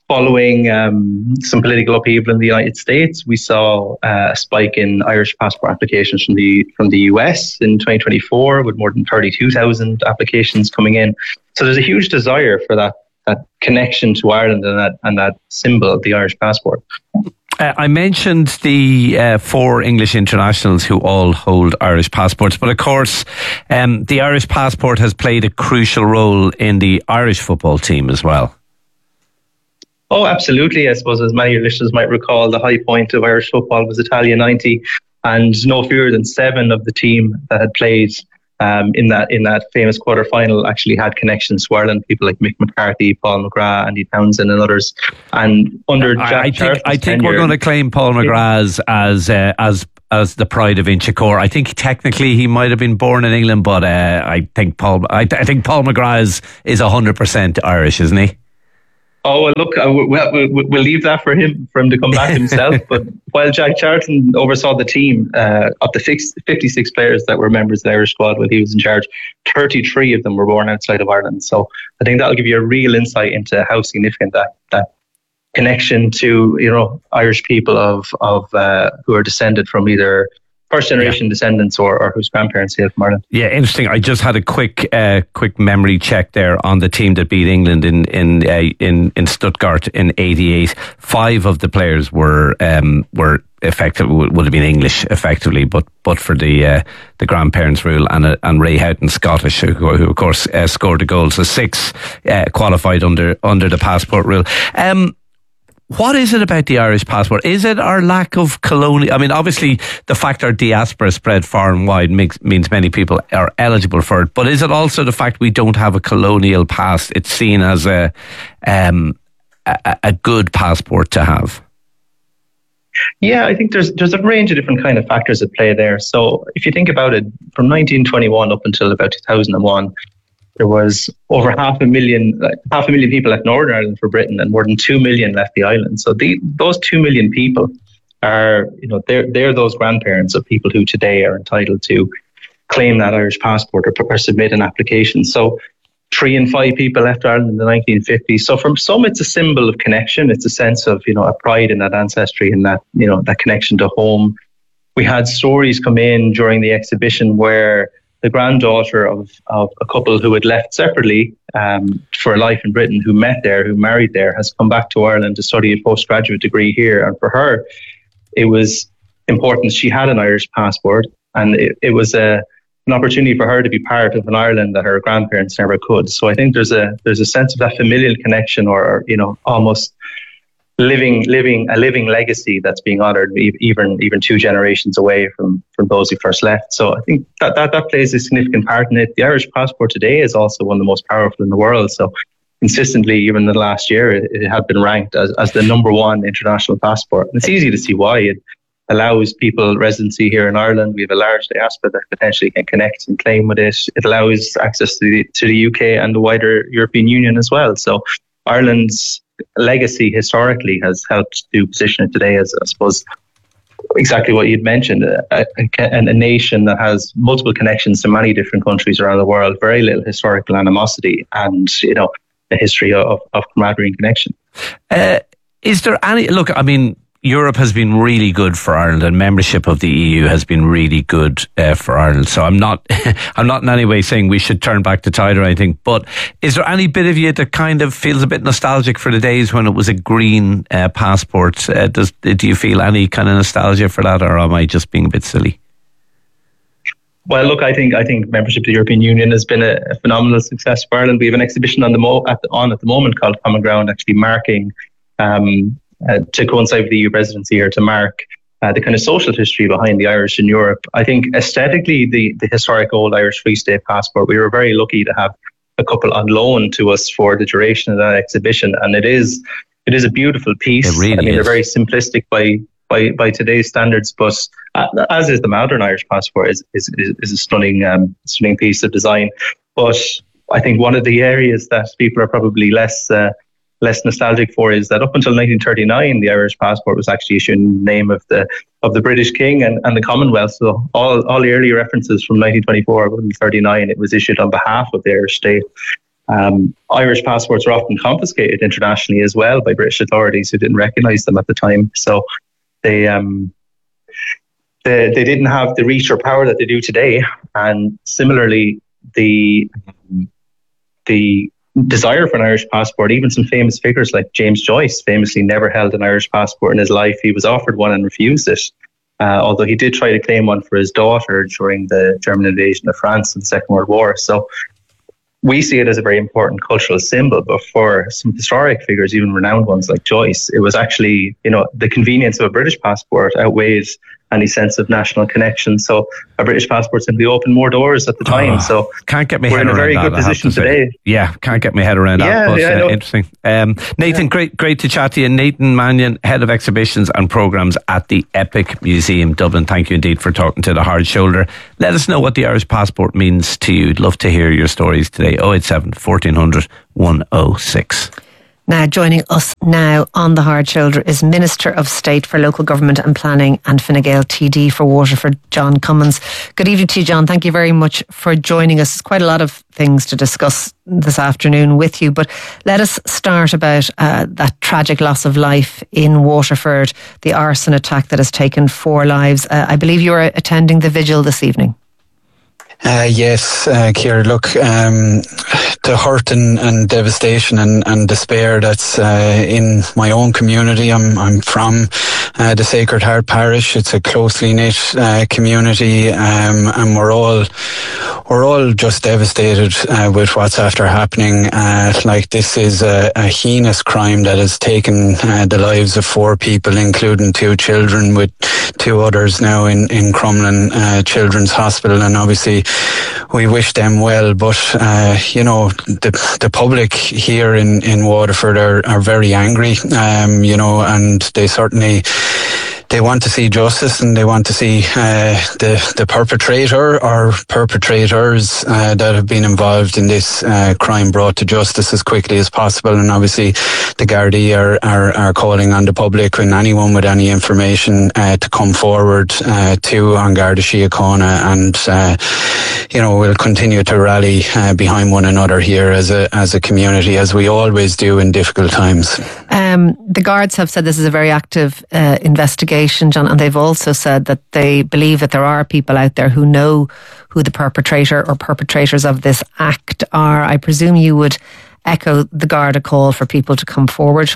following some political upheaval in the United States, we saw a spike in Irish passport applications from the US in 2024, with more than 32,000 applications coming in. So there's a huge desire for that connection to Ireland and that symbol of the Irish passport. I mentioned the 4 English internationals who all hold Irish passports, but of course the Irish passport has played a crucial role in the Irish football team as well. Oh, absolutely. I suppose, as many of your listeners might recall, the high point of Irish football was Italia 90, and no fewer than 7 of the team that had played in that famous quarter-final actually had connections to Ireland. People like Mick McCarthy, Paul McGrath, Andy Townsend and others. And under Jack I think we're going to claim Paul McGrath as the pride of Inchicore. I think technically he might have been born in England, but I think Paul McGrath is 100% Irish, isn't he? Oh, well, look, we'll leave that for him to come back himself. But while Jack Charlton oversaw the team, of the 56 players that were members of the Irish squad while he was in charge, 33 of them were born outside of Ireland. So I think that'll give you a real insight into how significant that connection to, Irish people of who are descended from either first generation descendants or whose grandparents hail from Ireland. Yeah, interesting. I just had a quick memory check there on the team that beat England in Stuttgart in '88. 5 of the players were effective, would have been English effectively, but for the grandparents rule, and Ray Houghton, Scottish, who of course scored the goal. So 6 qualified under the passport rule. What is it about the Irish passport? Is it our lack of colonial... I mean, obviously, the fact our diaspora spread far and wide means many people are eligible for it. But is it also the fact we don't have a colonial past? It's seen as a good passport to have. Yeah, I think there's a range of different kind of factors at play there. So if you think about it, from 1921 up until about 2001, there was over half a million people left Northern Ireland for Britain, and more than 2 million left the island. So those 2 million people are, they're those grandparents of people who today are entitled to claim that Irish passport or submit an application. So 3 in 5 people left Ireland in the 1950s. So from some, it's a symbol of connection. It's a sense of, a pride in that ancestry and that, that connection to home. We had stories come in during the exhibition where the granddaughter of a couple who had left separately for life in Britain, who met there, who married there, has come back to Ireland to study a postgraduate degree here. And for her, it was important she had an Irish passport, and it was an opportunity for her to be part of an Ireland that her grandparents never could. So I think there's a sense of that familial connection, or almost living a living legacy that's being honoured even 2 generations away from those who first left. So I think that plays a significant part in it. The Irish passport today is also one of the most powerful in the world. So consistently, even in the last year, it had been ranked as the number 1 international passport. And it's easy to see why. It allows people residency here in Ireland. We have a large diaspora that potentially can connect and claim with it. It allows access to the UK and the wider European Union as well. So Ireland's legacy historically has helped to position it today as, I suppose, exactly what you'd mentioned, a nation that has multiple connections to many different countries around the world, very little historical animosity, and a history of camaraderie and connection. Is there any... Look, I mean, Europe has been really good for Ireland, and membership of the EU has been really good for Ireland. So I'm not in any way saying we should turn back the tide or anything. But is there any bit of you that kind of feels a bit nostalgic for the days when it was a green passport? Do you feel any kind of nostalgia for that, or am I just being a bit silly? Well, look, I think membership of the European Union has been a phenomenal success for Ireland. We have an exhibition at the moment called Common Ground, actually marking. To coincide with the EU presidency, or to mark the kind of social history behind the Irish in Europe. I think aesthetically, the historic old Irish Free State passport, we were very lucky to have a couple on loan to us for the duration of that exhibition, and it is a beautiful piece. It really is. They're very simplistic by today's standards, but as is the modern Irish passport, is a stunning piece of design. But I think one of the areas that people are probably less nostalgic for is that up until 1939, the Irish passport was actually issued in the name of the British King and the Commonwealth. So all the early references from 1924 up until 1939, it was issued on behalf of the Irish state. Irish passports were often confiscated internationally as well by British authorities who didn't recognise them at the time. So they didn't have the reach or power that they do today. And similarly, the desire for an Irish passport, even some famous figures like James Joyce famously never held an Irish passport in his life. He was offered one and refused it. Although he did try to claim one for his daughter during the German invasion of France in the Second World War. So we see it as a very important cultural symbol, but for some historic figures, even renowned ones like Joyce, it was actually, the convenience of a British passport outweighs any sense of national connection. So a British passport simply opened more doors at the time. So can't get my we're head in a very around good that, position today. Yeah, can't get my head around that. But, interesting. Nathan, great to chat to you. Nathan Mannion, Head of Exhibitions and Programmes at the Epic Museum, Dublin. Thank you indeed for talking to The Hard Shoulder. Let us know what the Irish passport means to you. I'd love to hear your stories today. 087 1400 106. Now, joining us now on The Hard Shoulder is Minister of State for Local Government and Planning and Fine Gael TD for Waterford, John Cummins. Good evening to you, John. Thank you very much for joining us. There's quite a lot of things to discuss this afternoon with you, but let us start about that tragic loss of life in Waterford, the arson attack that has taken 4 lives. I believe you are attending the vigil this evening. Yes, Ciara, look, the hurt and devastation and despair that's in my own community. I'm from the Sacred Heart Parish. It's a closely knit community, and we're all just devastated with what's after happening. Like, this is a heinous crime that has taken the lives of 4 people, including 2 children, with 2 others now in Crumlin Children's Hospital, and obviously we wish them well, but the public here in Waterford are very angry, and they certainly want to see justice, and they want to see the perpetrator or perpetrators that have been involved in this crime brought to justice as quickly as possible. And obviously the Gardaí are calling on the public and anyone with any information to come forward to An Garda Síochána, and we'll continue to rally behind one another here as a community, as we always do in difficult times. The guards have said this is a very active investigation, John, and they've also said that they believe that there are people out there who know who the perpetrator or perpetrators of this act are. I presume you would echo the Garda call for people to come forward.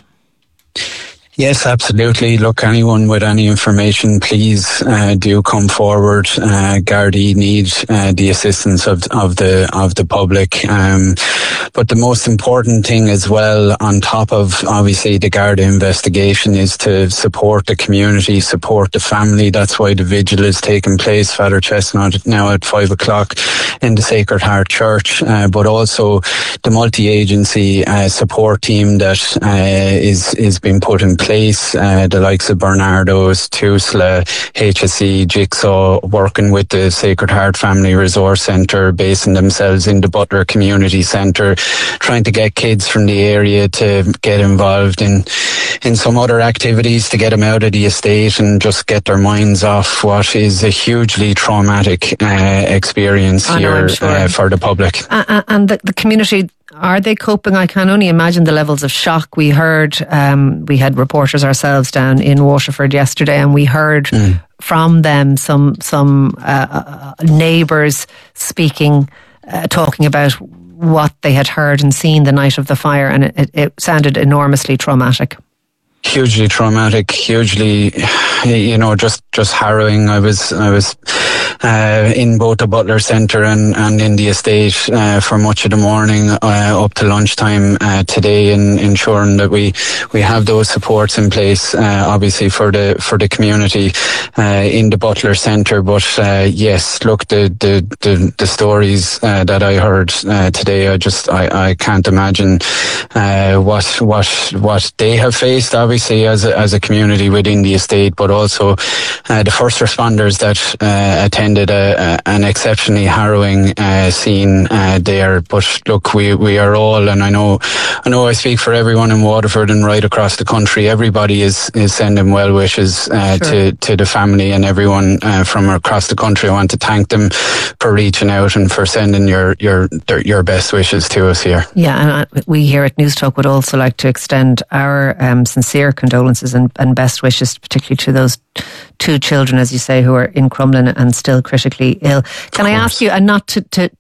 Yes, absolutely. Look, anyone with any information, please do come forward. Gardaí need the assistance of the public. But the most important thing as well, on top of obviously the Garda investigation, is to support the community, support the family. That's why the vigil is taking place, Father Chestnut, now at 5:00 in the Sacred Heart Church. But also the multi-agency support team that is being put in place. The likes of Bernardo's, Tusla, HSE, Jigsaw, working with the Sacred Heart Family Resource Centre, basing themselves in the Butler Community Centre, trying to get kids from the area to get involved in some other activities to get them out of the estate and just get their minds off what is a hugely traumatic experience here for the public. And the community, are they coping? I can only imagine the levels of shock. We heard, we had reporters ourselves down in Waterford yesterday, and we heard from them some neighbours speaking, talking about what they had heard and seen the night of the fire, and it sounded enormously traumatic. Hugely traumatic, hugely, just harrowing. I was in both the Butler Centre and in the estate for much of the morning up to lunchtime today, and ensuring that we have those supports in place, obviously for the community in the Butler Centre. But yes, look, the stories that I heard today, I can't imagine what they have faced. obviously as a community within the estate, but also the first responders that attended an exceptionally harrowing scene there. But look, we are all, and I know I speak for everyone in Waterford and right across the country. Everybody is sending well wishes to the family and everyone from across the country. I want to thank them for reaching out and for sending your best wishes to us here. Yeah, and we here at News Talk would also like to extend our sincere condolences and best wishes, particularly to those 2 children, as you say, who are in Crumlin and still critically ill. Can I ask you, and not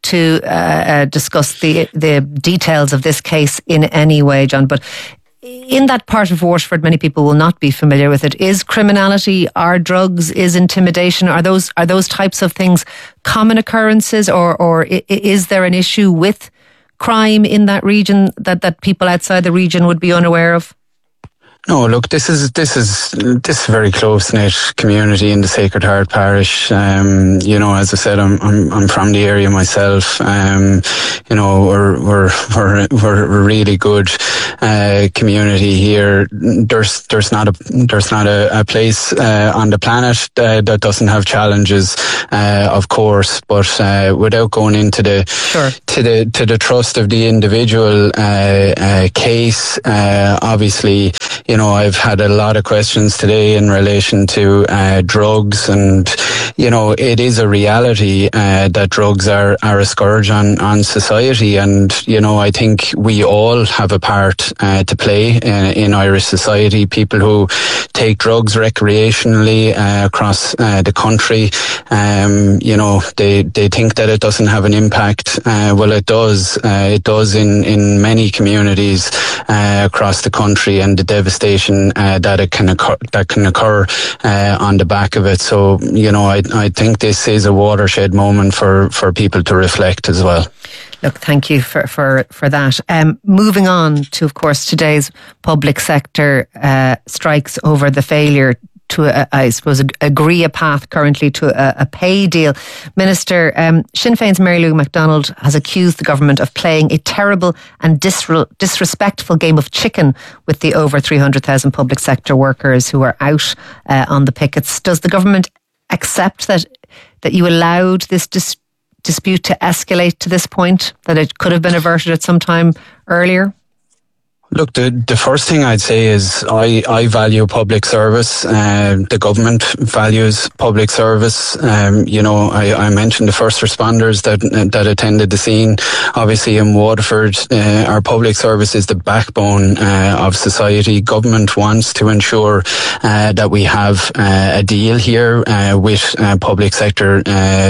to discuss the details of this case in any way, John, but in that part of Waterford, many people will not be familiar with it. Is criminality, are drugs, is intimidation, are those types of things common occurrences, or is there an issue with crime in that region that people outside the region would be unaware of? No, look, this is a very close knit community in the Sacred Heart parish. You know, as I said, I'm from the area myself. You know, we're a really good community here. There's not a place on the planet that doesn't have challenges, of course. But without going into the trust of the individual case, obviously, you know, I've had a lot of questions today in relation to drugs, and you know, it is a reality that drugs are a scourge on society, and you know, I think we all have a part to play in Irish society. People who take drugs recreationally across the country, you know, they think that it doesn't have an impact. Well, it does. It does in many communities across the country, and the devastation that can occur on the back of it. So, you know, I think this is a watershed moment for people to reflect as well. Look, thank you for that. Moving on to, of course, today's public sector strikes over the failure to, I suppose, agree a path currently to a pay deal. Minister, Sinn Féin's Mary Lou McDonald has accused the government of playing a terrible and disrespectful game of chicken with the over 300,000 public sector workers who are out on the pickets. Does the government accept that you allowed this dispute to escalate to this point, that it could have been averted at some time earlier? Look, the first thing I'd say is I value public service. The government values public service. You know, I mentioned the first responders that attended the scene. Obviously, in Waterford, our public service is the backbone of society. Government wants to ensure that we have a deal here with public sector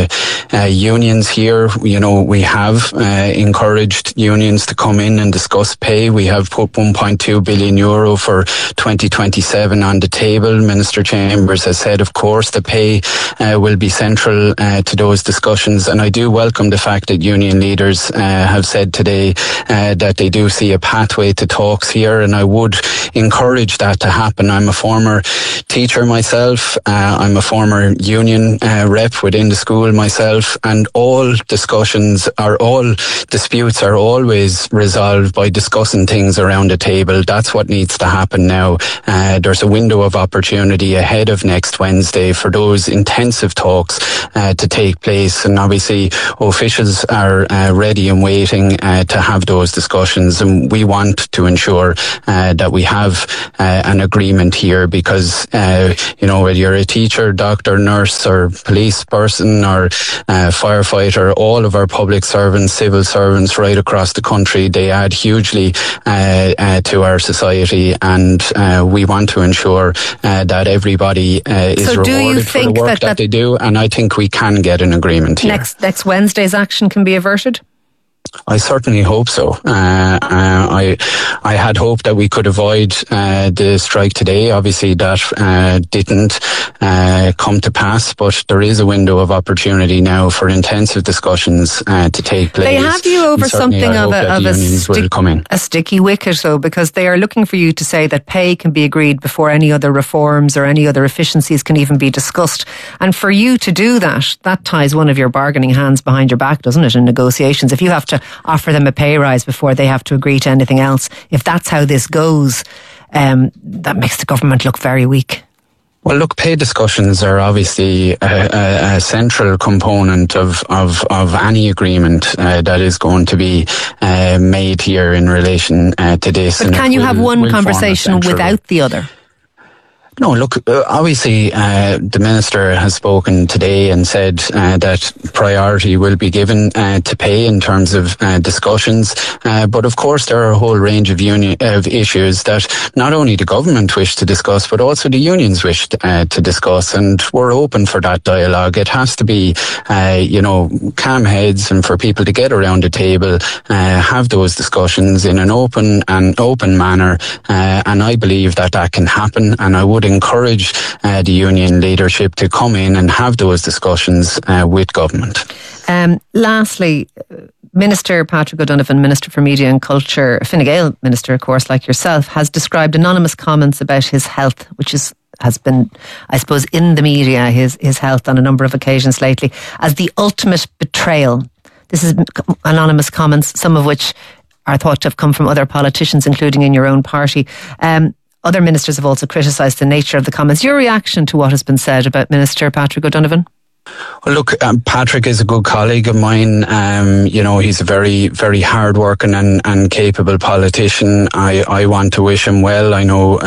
unions here. You know, we have encouraged unions to come in and discuss pay. We have put 1.2 billion euro for 2027 on the table. Minister Chambers has said, of course, the pay will be central to those discussions. And I do welcome the fact that union leaders have said today that they do see a pathway to talks here. And I would encourage that to happen. I'm a former teacher myself. I'm a former union rep within the school myself. And all disputes are always resolved by discussing things around the table. That's what needs to happen now. There's a window of opportunity ahead of next Wednesday for those intensive talks to take place, and obviously officials are ready and waiting to have those discussions, and we want to ensure that we have an agreement here, because you know, whether you're a teacher, doctor, nurse or police person or firefighter, all of our public servants, civil servants right across the country, they add hugely to our society, and we want to ensure that everybody is rewarded for the work that they do, and I think we can get an agreement here. Next Wednesday's action can be averted? I certainly hope so. I had hoped that we could avoid the strike today. Obviously, that didn't come to pass, but there is a window of opportunity now for intensive discussions to take place. They have you over something of a sticky wicket, though, because they are looking for you to say that pay can be agreed before any other reforms or any other efficiencies can even be discussed. And for you to do that ties one of your bargaining hands behind your back, doesn't it, in negotiations? If you have to offer them a pay rise before they have to agree to anything else, if that's how this goes, that makes the government look very weak. Well, look, pay discussions are obviously a central component of any agreement that is going to be made here in relation to this. But can you have one conversation without the other? No, look, obviously the Minister has spoken today and said that priority will be given to pay in terms of discussions. But of course there are a whole range of issues that not only the government wish to discuss, but also the unions wish to discuss. And we're open for that dialogue. It has to be, calm heads and for people to get around the table, have those discussions in an open manner. And I believe that can happen. And I would encourage the union leadership to come in and have those discussions with government. Lastly, Minister Patrick O'Donovan, Minister for Media and Culture, Fine Gael Minister, of course, like yourself, has described anonymous comments about his health, which has been, I suppose, in the media, his health on a number of occasions lately, as the ultimate betrayal. This is anonymous comments, some of which are thought to have come from other politicians, including in your own party. Other ministers have also criticised the nature of the comments. Your reaction to what has been said about Minister Patrick O'Donovan? Well, look, Patrick is a good colleague of mine. He's a very, very hard-working and capable politician. I want to wish him well. I know